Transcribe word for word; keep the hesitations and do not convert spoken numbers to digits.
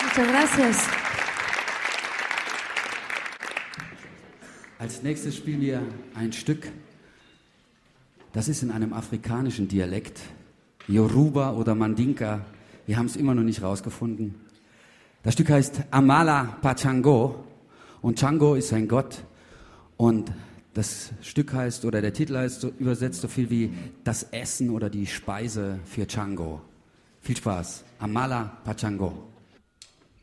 Muchas gracias. Als nächstes spielen wir ein Stück, das ist in einem afrikanischen Dialekt, Yoruba oder Mandinka. Wir haben es immer noch nicht rausgefunden. Das Stück heißt Amala Pachango und Chango ist ein Gott und das Stück heißt, oder der Titel heißt so, übersetzt so viel wie das Essen oder die Speise für Chango. Viel Spaß. Amala Pachango.